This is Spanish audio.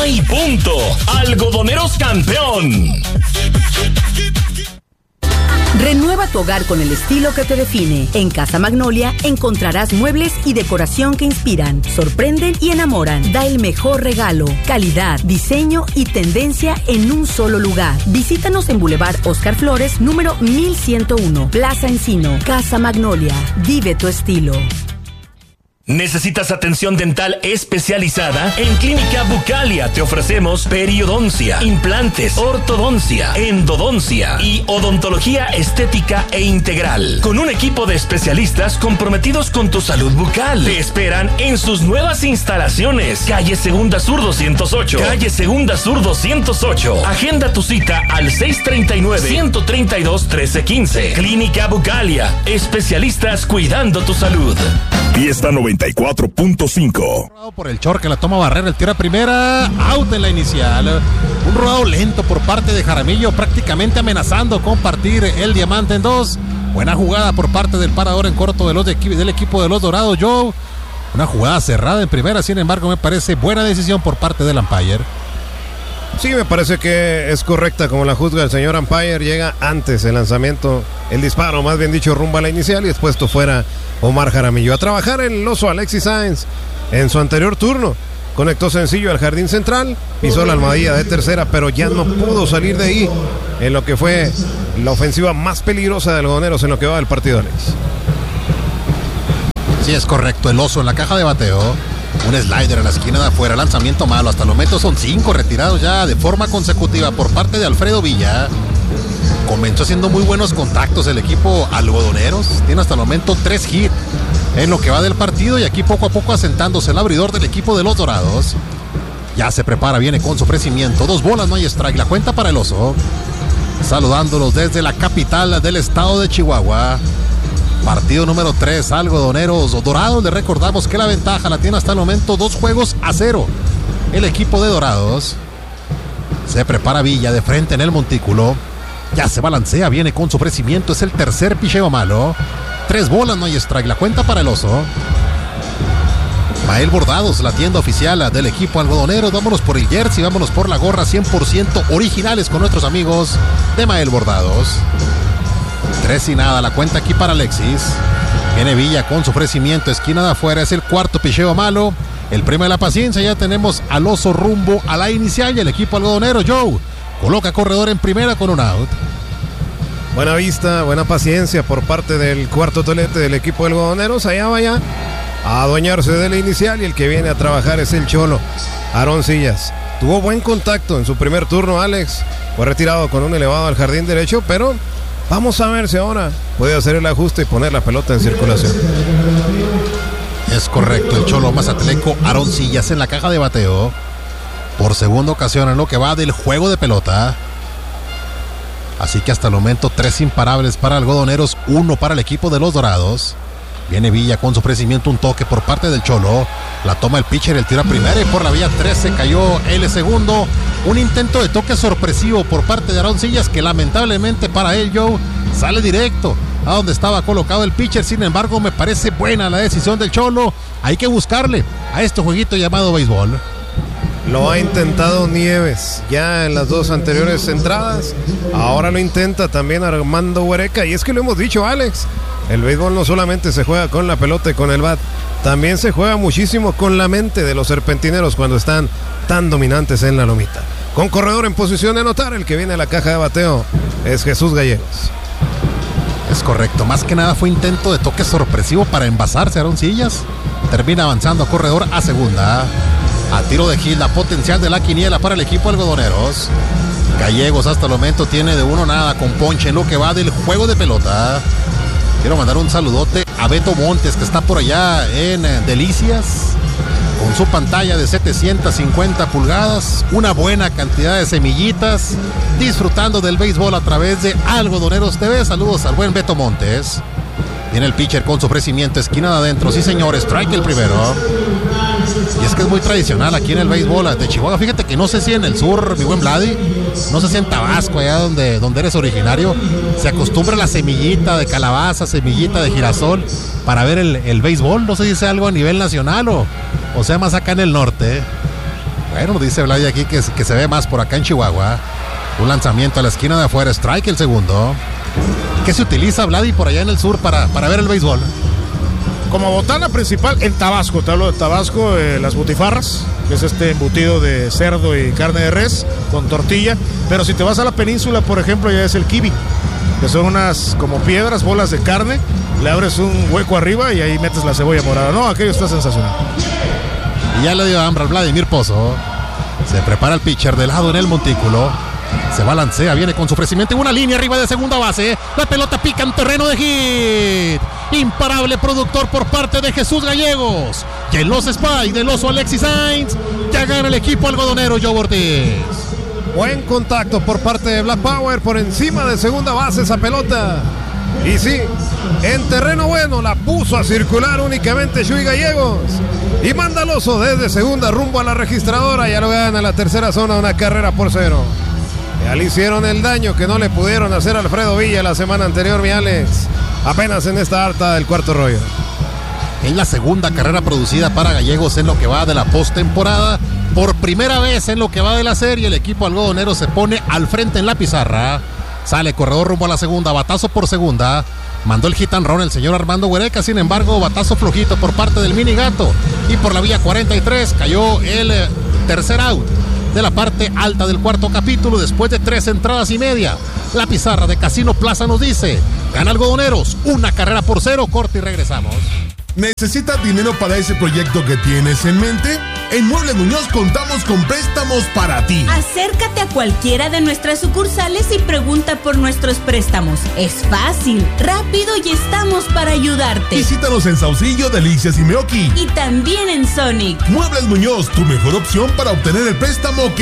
y punto. Algodoneros campeón. Renueva tu hogar con el estilo que te define. En Casa Magnolia encontrarás muebles y decoración que inspiran, sorprenden y enamoran. Da el mejor regalo, calidad, diseño y tendencia en un solo lugar. Visítanos en Boulevard Oscar Flores, número 1101, Plaza Encino. Casa Magnolia, vive tu estilo. ¿Necesitas atención dental especializada? En Clínica Bucalia te ofrecemos periodoncia, implantes, ortodoncia, endodoncia y odontología estética e integral. Con un equipo de especialistas comprometidos con tu salud bucal. Te esperan en sus nuevas instalaciones. Calle Segunda Sur 208. Calle Segunda Sur 208. Agenda tu cita al 639-132-1315. Clínica Bucalia. Especialistas cuidando tu salud. Fiesta 94.5. Por el Chor que la toma Barrera, el tiro a primera, out en la inicial. Un rodado lento por parte de Jaramillo, prácticamente amenazando con partir el diamante en dos. Buena jugada por parte del parador en corto del equipo de los Dorados, Joe. Una jugada cerrada en primera, sin embargo me parece buena decisión por parte del umpire. Sí, me parece que es correcta como la juzga el señor umpire. Llega antes el lanzamiento, el disparo, más bien dicho, rumbo a la inicial, y es puesto fuera Omar Jaramillo. A trabajar el oso Alexis Sáenz en su anterior turno. Conectó sencillo al jardín central, pisó la almohadilla de tercera, pero ya no pudo salir de ahí en lo que fue la ofensiva más peligrosa de Algodoneros en lo que va del partido, Alex. Sí, es correcto, el oso en la caja de bateo. Un slider a la esquina de afuera, lanzamiento malo. Hasta el momento son 5 retirados ya de forma consecutiva por parte de Alfredo Villa. Comenzó haciendo muy buenos contactos el equipo Algodoneros. Tiene hasta el momento 3 hits en lo que va del partido, y aquí poco a poco asentándose el abridor del equipo de los Dorados. Ya se prepara, viene con su ofrecimiento. 2 bolas, no hay strike. La cuenta para el oso. Saludándolos desde la capital del estado de Chihuahua. Partido número 3, Algodoneros Dorados. Le recordamos que la ventaja la tiene hasta el momento 2-0 el equipo de Dorados. Se prepara Villa de frente en el montículo. Ya se balancea, viene con su ofrecimiento. Es el tercer picheo malo. 3 bolas, no hay strike. La cuenta para el oso. Mael Bordados, la tienda oficial del equipo Algodoneros. Vámonos por el jersey, vámonos por la gorra 100% originales con nuestros amigos de Mael Bordados. 3-0, la cuenta aquí para Alexis. Viene Villa con su ofrecimiento, esquina de afuera, es el cuarto picheo malo. El premio de la paciencia, ya tenemos al oso rumbo a la inicial, y el equipo Algodonero, Joe, coloca corredor en primera con un out. Buena vista, buena paciencia por parte del cuarto tolete del equipo de Algodoneros. Allá vaya a adueñarse de la inicial, y el que viene a trabajar es el Cholo, Aarón Sillas. Tuvo buen contacto en su primer turno, Alex. Fue retirado con un elevado al jardín derecho, pero vamos a ver si ahora puede hacer el ajuste y poner la pelota en circulación. Es correcto, el Cholo Mazatleco, Aarón Sillas en la caja de bateo. Por segunda ocasión en lo que va del juego de pelota. Así que hasta el momento 3 imparables para Algodoneros, 1 para el equipo de los Dorados. Viene Villa con su ofrecimiento, un toque por parte del Cholo. La toma el pitcher, el tiro a primera, y por la vía 13 cayó el segundo. Un intento de toque sorpresivo por parte de Aarón Sillas, que lamentablemente para él, Joe, sale directo a donde estaba colocado el pitcher. Sin embargo, me parece buena la decisión del Cholo. Hay que buscarle a este jueguito llamado béisbol. Lo ha intentado Nieves ya en las 2 anteriores entradas. Ahora lo intenta también Armando Huereca. Y es que lo hemos dicho, Alex, el béisbol no solamente se juega con la pelota y con el bat, también se juega muchísimo con la mente de los serpentineros cuando están tan dominantes en la lomita. Con corredor en posición de anotar, el que viene a la caja de bateo es Jesús Gallegos. Es correcto, más que nada fue intento de toque sorpresivo para envasarse Aarón Sillas. Termina avanzando corredor a segunda. A tiro de hit, la potencial de la quiniela para el equipo Algodoneros. Gallegos hasta el momento tiene de 1-0 con ponche en lo que va del juego de pelota. Quiero mandar un saludote a Beto Montes, que está por allá en Delicias, con su pantalla de 750 pulgadas, una buena cantidad de semillitas, disfrutando del béisbol a través de Algodoneros TV. Saludos al buen Beto Montes. Viene el pitcher con su ofrecimiento, esquina de adentro, sí señor, strike el primero. Y es que es muy tradicional aquí en el béisbol de Chihuahua. Fíjate que no sé si en el sur, mi buen Vladi, no sé si en Tabasco, allá donde eres originario, se acostumbra la semillita de calabaza, semillita de girasol para ver el béisbol. No sé si sea algo a nivel nacional o sea más acá en el norte. Bueno, dice Vladi aquí que se ve más por acá en Chihuahua. Un lanzamiento a la esquina de afuera, strike el segundo. ¿Qué se utiliza, Vladi, por allá en el sur para ver el béisbol? Como botana principal en Tabasco, te hablo de Tabasco, las butifarras, que es este embutido de cerdo y carne de res con tortilla. Pero si te vas a la península, por ejemplo, ya es el kiwi, que son unas como piedras, bolas de carne. Le abres un hueco arriba y ahí metes la cebolla morada. No, aquello está sensacional. Y ya le dio hambre al Vladimir Pozo. Se prepara el pitcher de lado en el montículo. Se balancea, viene con su ofrecimiento y una línea arriba de segunda base. La pelota pica en terreno de hit. Imparable productor por parte de Jesús Gallegos. Y el Los Spy del oso Alexis Sainz. Ya gana el equipo algodonero, Joe Ortiz. Buen contacto por parte de Black Power por encima de segunda base esa pelota. Y sí, en terreno bueno la puso a circular únicamente Chuy Gallegos. Y manda al oso desde segunda rumbo a la registradora. Ya lo gana en la tercera zona, 1-0. Ya le hicieron el daño que no le pudieron hacer a Alfredo Villa la semana anterior, mi Alex. Apenas en esta harta del cuarto rollo. En la segunda carrera producida para Gallegos en lo que va de la postemporada. Por primera vez en lo que va de la serie, el equipo algodonero se pone al frente en la pizarra. Sale corredor rumbo a la segunda, batazo por segunda. Mandó el hit and run el señor Armando Huereca, sin embargo, batazo flojito por parte del Mini Gato. Y por la vía 43 cayó el tercer out de la parte alta del cuarto capítulo después de 3 entradas y media. La pizarra de Casino Plaza nos dice: gana Algodoneros, 1-0. Corte y regresamos. ¿Necesitas dinero para ese proyecto que tienes en mente? En Muebles Muñoz contamos con préstamos para ti. Acércate a cualquiera de nuestras sucursales y pregunta por nuestros préstamos. Es fácil, rápido y estamos para ayudarte. Visítanos en Saucillo, Delicias y Meoqui. Y también en Sonic. Muebles Muñoz, tu mejor opción para obtener el préstamo que